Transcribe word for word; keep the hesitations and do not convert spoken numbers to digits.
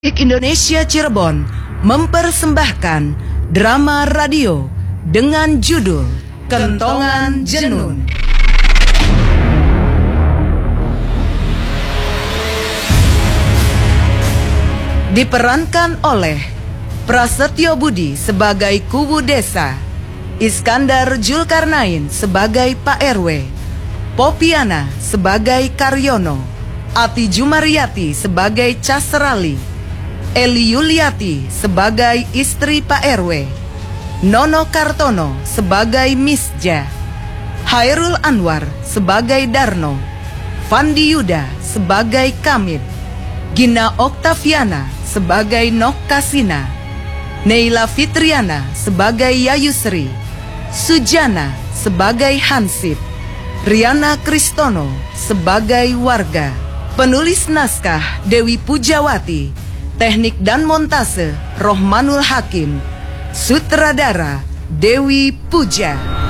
Indonesia Cirebon mempersembahkan drama radio dengan judul Kentongan Jenun. Diperankan oleh Prasetyo Budi sebagai Kubu Desa, Iskandar Julkarnain sebagai Pak R W, Popiana sebagai Karyono, Ati Jumariati sebagai Casrali, Eli Yuliati sebagai istri Pak R W, Nono Kartono sebagai Misja, Hairul Anwar sebagai Darno, Fandi Yuda sebagai Kamid, Gina Oktaviana sebagai Nok Kasina, Neila Fitriana sebagai Yayusri, Sujana sebagai Hansip, Riana Kristono sebagai Warga. Penulis naskah Dewi Pujawati, teknik dan montase Rohmanul Hakim, sutradara Dewi Puja.